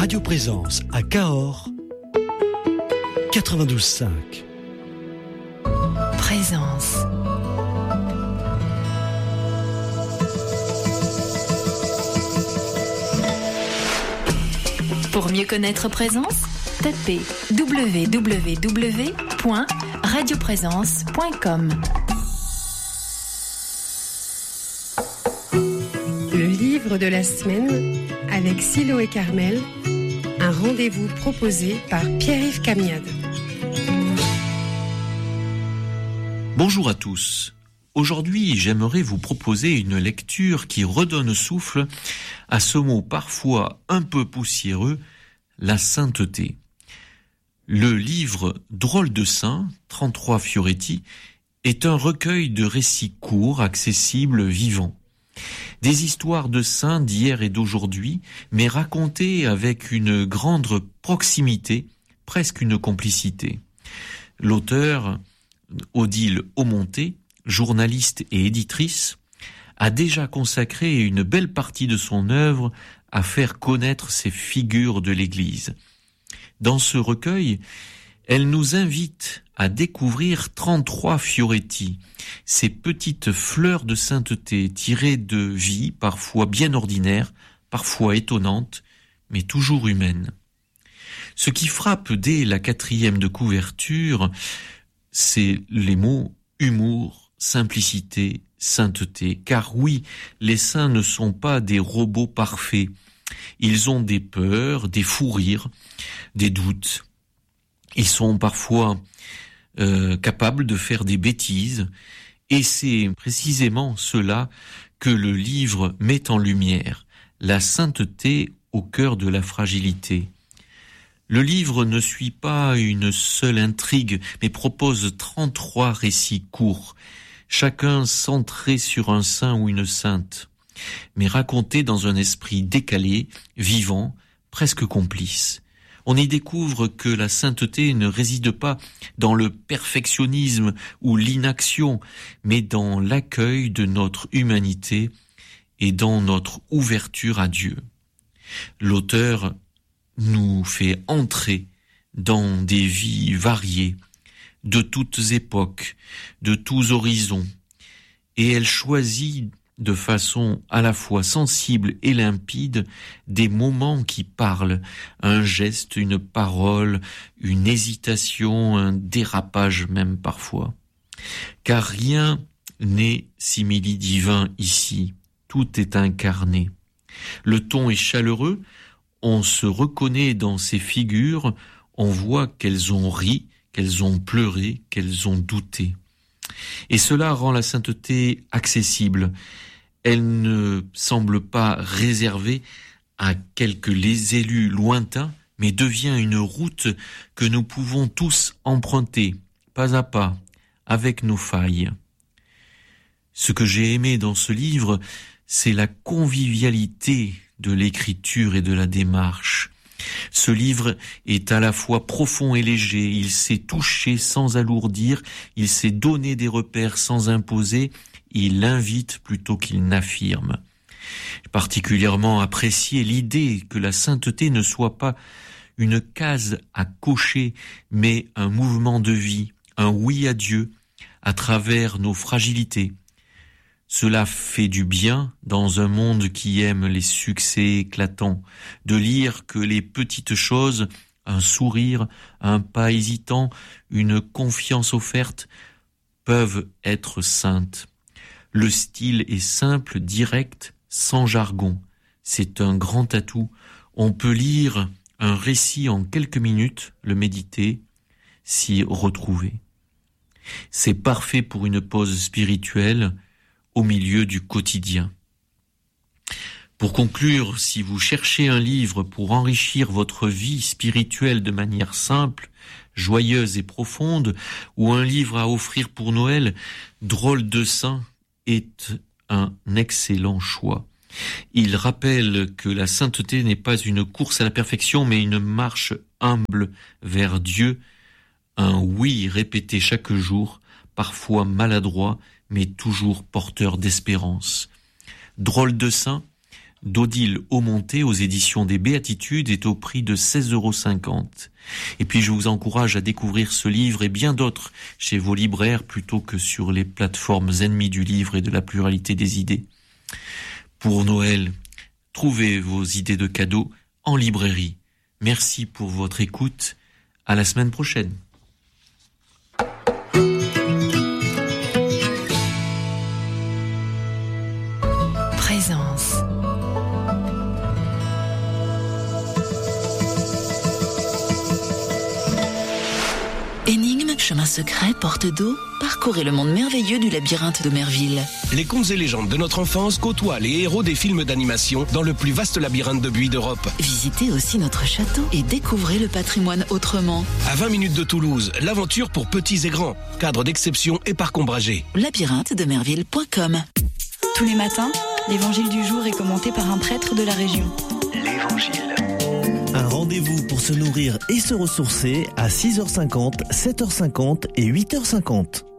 Radio Présence à Cahors, 92.5. Présence. Pour mieux connaître Présence, tapez www.radioprésence.com. Le livre de la semaine avec Silo et Carmel, un rendez-vous proposé par Pierre-Yves Camiade. Bonjour à tous. Aujourd'hui, j'aimerais vous proposer une lecture qui redonne souffle à ce mot parfois un peu poussiéreux, la sainteté. Le livre Drôle de saint, 33 Fioretti, est un recueil de récits courts, accessibles, vivants. Des histoires de saints d'hier et d'aujourd'hui, mais racontées avec une grande proximité, presque une complicité. L'auteur, Odile Aumonté, journaliste et éditrice, a déjà consacré une belle partie de son œuvre à faire connaître ces figures de l'Église. Dans ce recueil, elle nous invite à découvrir 33 Fioretti, ces petites fleurs de sainteté tirées de vies parfois bien ordinaires, parfois étonnantes, mais toujours humaines. Ce qui frappe dès la 4e de couverture, c'est les mots humour, simplicité, sainteté. Car oui, les saints ne sont pas des robots parfaits. Ils ont des peurs, des fous rires, des doutes. Ils sont parfois capables de faire des bêtises. Et c'est précisément cela que le livre met en lumière. La sainteté au cœur de la fragilité. Le livre ne suit pas une seule intrigue, mais propose 33 récits courts, chacun centré sur un saint ou une sainte, mais raconté dans un esprit décalé, vivant, presque complice. On y découvre que la sainteté ne réside pas dans le perfectionnisme ou l'inaction, mais dans l'accueil de notre humanité et dans notre ouverture à Dieu. L'auteur nous fait entrer dans des vies variées, de toutes époques, de tous horizons, et elle choisit de façon à la fois sensible et limpide des moments qui parlent, un geste, une parole, une hésitation, un dérapage même parfois. Car rien n'est simili-divin ici, tout est incarné. Le ton est chaleureux, on se reconnaît dans ces figures, on voit qu'elles ont ri, qu'elles ont pleuré, qu'elles ont douté. Et cela rend la sainteté accessible. Elle ne semble pas réservée à quelques élus lointains, mais devient une route que nous pouvons tous emprunter, pas à pas, avec nos failles. Ce que j'ai aimé dans ce livre, c'est la convivialité de l'écriture et de la démarche. Ce livre est à la fois profond et léger, il sait toucher sans alourdir, il sait donner des repères sans imposer, il invite plutôt qu'il n'affirme. J'ai particulièrement apprécié l'idée que la sainteté ne soit pas une case à cocher, mais un mouvement de vie, un oui à Dieu, à travers nos fragilités. Cela fait du bien dans un monde qui aime les succès éclatants, de lire que les petites choses, un sourire, un pas hésitant, une confiance offerte, peuvent être saintes. Le style est simple, direct, sans jargon. C'est un grand atout. On peut lire un récit en quelques minutes, le méditer, s'y retrouver. C'est parfait pour une pause spirituelle, au milieu du quotidien. Pour conclure, si vous cherchez un livre pour enrichir votre vie spirituelle de manière simple, joyeuse et profonde, ou un livre à offrir pour Noël, Drôle de saint est un excellent choix. Il rappelle que la sainteté n'est pas une course à la perfection, mais une marche humble vers Dieu, un oui répété chaque jour, parfois maladroit, mais toujours porteur d'espérance. Drôle de saint d'Odile Aumonté aux éditions des Béatitudes est au prix de 16,50 €. Et puis je vous encourage à découvrir ce livre et bien d'autres chez vos libraires plutôt que sur les plateformes ennemies du livre et de la pluralité des idées. Pour Noël, trouvez vos idées de cadeaux en librairie. Merci pour votre écoute. À la semaine prochaine. Présence. Énigmes, chemins secrets, portes d'eau, parcourez le monde merveilleux du labyrinthe d'Omerville. Les contes et légendes de notre enfance côtoient les héros des films d'animation dans le plus vaste labyrinthe de buis d'Europe. Visitez aussi notre château et découvrez le patrimoine autrement. À 20 minutes de Toulouse, l'aventure pour petits et grands. Cadre d'exception et parc ombragé. labyrinthe-demerville.com. Tous les matins, l'évangile du jour est commenté par un prêtre de la région. L'Évangile. Un rendez-vous pour se nourrir et se ressourcer à 6h50, 7h50 et 8h50.